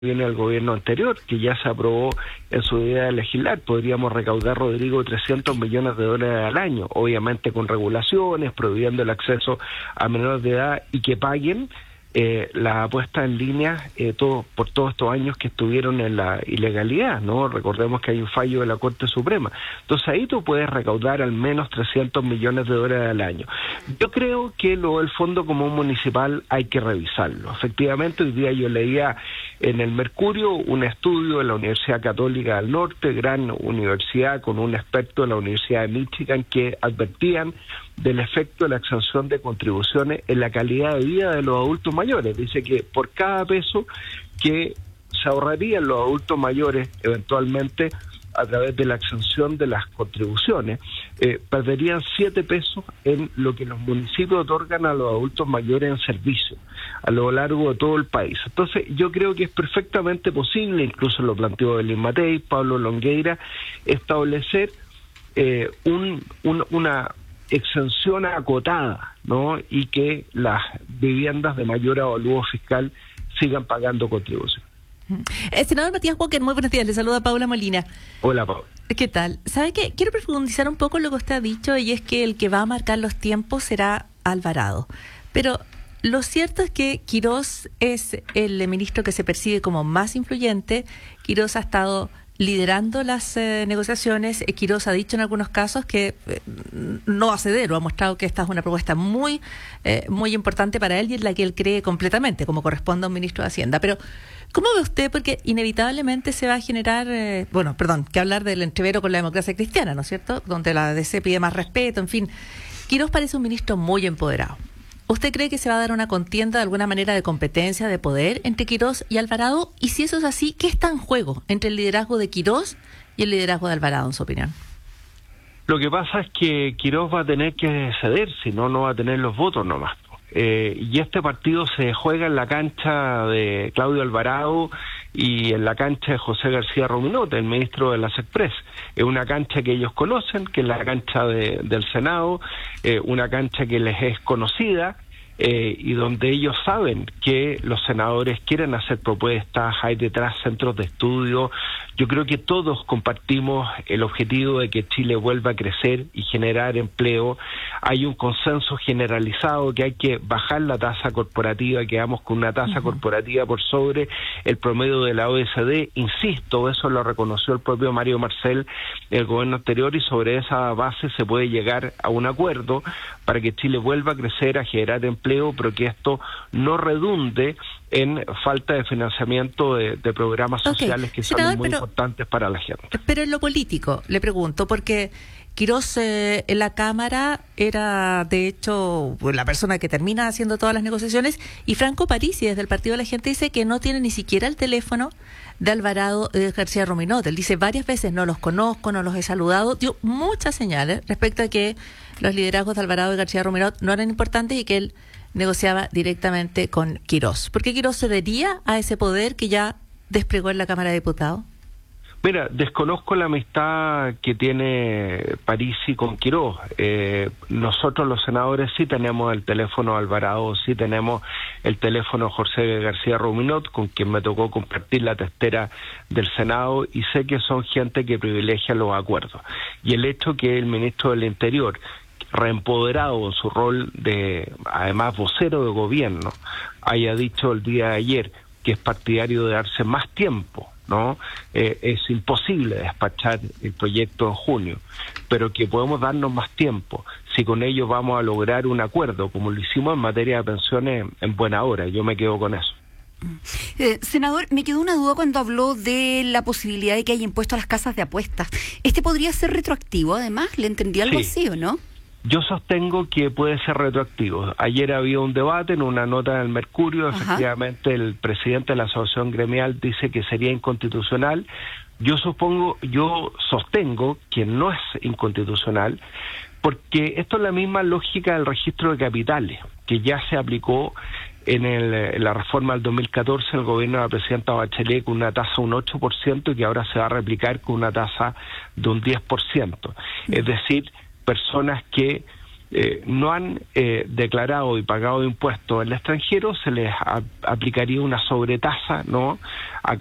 viene el gobierno anterior, que ya se aprobó en su idea de legislar. Podríamos recaudar, Rodrigo, 300 millones de dólares al año, obviamente con regulaciones, prohibiendo el acceso a menores de edad y que paguen la apuesta en línea por todos estos años que estuvieron en la ilegalidad, ¿no? Recordemos que hay un fallo de la Corte Suprema. Entonces ahí tú puedes recaudar al menos 300 millones de dólares al año. Yo creo que el Fondo Común Municipal hay que revisarlo. Efectivamente, hoy día yo leía en el Mercurio un estudio de la Universidad Católica del Norte, gran universidad, con un experto de la Universidad de Michigan, que advertían del efecto de la exención de contribuciones en la calidad de vida de los adultos mayores. Dice que por cada peso que se ahorrarían los adultos mayores eventualmente a través de la exención de las contribuciones, perderían 7 pesos en lo que los municipios otorgan a los adultos mayores en servicio a lo largo de todo el país. Entonces yo creo que es perfectamente posible, incluso lo planteó Belín Matei, Pablo Longueira, establecer una exención acotada, ¿no? Y que las viviendas de mayor avalúo fiscal sigan pagando contribución. Senador Matías Walker, muy buenos días. Le saluda Paula Molina. Hola, Paula. ¿Qué tal? ¿Sabe qué? Quiero profundizar un poco en lo que usted ha dicho, y es que el que va a marcar los tiempos será Alvarado. Pero lo cierto es que Quirós es el ministro que se percibe como más influyente. Quirós ha estado liderando las negociaciones. Quirós ha dicho en algunos casos que no va a ceder, o ha mostrado que esta es una propuesta muy importante para él y en la que él cree completamente, como corresponde a un ministro de Hacienda. Pero, ¿cómo ve usted? Porque inevitablemente se va a generar, que hablar del entrevero con la democracia cristiana, ¿no es cierto? Donde la DC pide más respeto, en fin. Quirós parece un ministro muy empoderado. ¿Usted cree que se va a dar una contienda de alguna manera de competencia, de poder entre Quirós y Alvarado? Y si eso es así, ¿qué está en juego entre el liderazgo de Quirós y el liderazgo de Alvarado, en su opinión? Lo que pasa es que Quirós va a tener que ceder, si no, no va a tener los votos nomás. Y este partido se juega en la cancha de Claudio Alvarado y en la cancha de José García Ruminot, el ministro de las Express. Es una cancha que ellos conocen, que es la cancha del Senado, una cancha que les es conocida, y donde ellos saben que los senadores quieren hacer propuestas, hay detrás centros de estudio. Yo creo que todos compartimos el objetivo de que Chile vuelva a crecer y generar empleo. Hay un consenso generalizado que hay que bajar la tasa corporativa, quedamos con una tasa corporativa por sobre el promedio de la OECD. Insisto, eso lo reconoció el propio Mario Marcel, el gobierno anterior, y sobre esa base se puede llegar a un acuerdo para que Chile vuelva a crecer, a generar empleo, pero que esto no redunde en falta de financiamiento de programas sociales que son muy importantes para la gente. Pero en lo político, le pregunto, porque Quirós en la Cámara era, de hecho, la persona que termina haciendo todas las negociaciones, y Franco Parisi, desde el Partido de la Gente, dice que no tiene ni siquiera el teléfono de Alvarado y de García Ruminot. Él dice varias veces, no los conozco, no los he saludado. Dio muchas señales respecto a que los liderazgos de Alvarado y García Ruminot no eran importantes y que él negociaba directamente con Quirós. ¿Por qué Quirós cedería a ese poder que ya desplegó en la Cámara de Diputados? Mira, desconozco la amistad que tiene Parisi con Quirós. Nosotros los senadores sí tenemos el teléfono de Alvarado, sí tenemos el teléfono de José García Ruminot, con quien me tocó compartir la testera del Senado, y sé que son gente que privilegia los acuerdos. Y el hecho que el ministro del Interior, reempoderado en su rol de, además, vocero de gobierno, haya dicho el día de ayer que es partidario de darse más tiempo, ¿no? Es imposible despachar el proyecto en junio, pero que podemos darnos más tiempo si con ello vamos a lograr un acuerdo, como lo hicimos en materia de pensiones en buena hora. Yo me quedo con eso. Senador, me quedó una duda cuando habló de la posibilidad de que haya impuesto a las casas de apuestas. ¿Este podría ser retroactivo, además? ¿Le entendí algo así o no? Yo sostengo que puede ser retroactivo. Ayer había un debate en una nota del Mercurio. Efectivamente, el presidente de la Asociación Gremial dice que sería inconstitucional. Yo sostengo que no es inconstitucional, porque esto es la misma lógica del registro de capitales, que ya se aplicó en la reforma del 2014 el gobierno de la presidenta Bachelet con una tasa de un 8%, y que ahora se va a replicar con una tasa de un 10%. Es decir, personas que no han declarado y pagado impuestos en el extranjero, se les aplicaría una sobretasa, ¿no?,